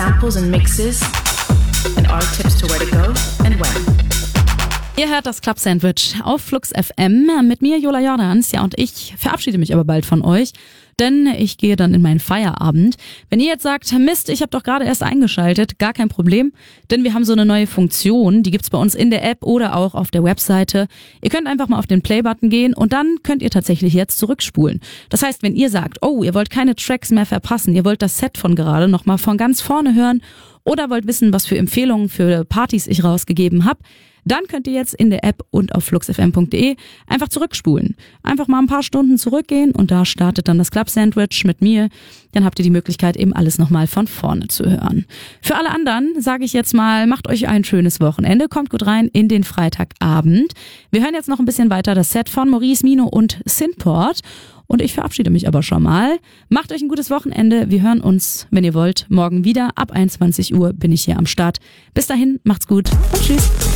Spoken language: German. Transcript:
samples and mixes, and our tips to where to go and when. Ihr hört das Club Sandwich auf Flux FM mit mir, Jola Jordans. Ja, und ich verabschiede mich aber bald von euch, denn ich gehe dann in meinen Feierabend. Wenn ihr jetzt sagt, Mist, ich habe doch gerade erst eingeschaltet, gar kein Problem, denn wir haben so eine neue Funktion, die gibt's bei uns in der App oder auch auf der Webseite. Ihr könnt einfach mal auf den Play-Button gehen und dann könnt ihr tatsächlich jetzt zurückspulen. Das heißt, wenn ihr sagt, oh, ihr wollt keine Tracks mehr verpassen, ihr wollt das Set von gerade nochmal von ganz vorne hören oder wollt wissen, was für Empfehlungen für Partys ich rausgegeben habe, dann könnt ihr jetzt in der App und auf fluxfm.de einfach zurückspulen. Einfach mal ein paar Stunden zurückgehen und da startet dann das Club Sandwich mit mir. Dann habt ihr die Möglichkeit, eben alles nochmal von vorne zu hören. Für alle anderen sage ich jetzt mal, macht euch ein schönes Wochenende, kommt gut rein in den Freitagabend. Wir hören jetzt noch ein bisschen weiter das Set von Maurice Mino und Synport. Und ich verabschiede mich aber schon mal. Macht euch ein gutes Wochenende. Wir hören uns, wenn ihr wollt, morgen wieder. Ab 21 Uhr bin ich hier am Start. Bis dahin, macht's gut und tschüss.